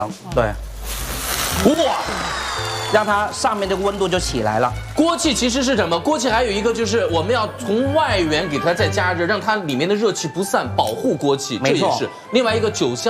对，哇，让它上面的温度就起来了。 锅气其实是什么？锅气还有一个就是我们要从外缘给它再加热，让它里面的热气不散，保护锅气。 没错。 这也是另外一个酒香。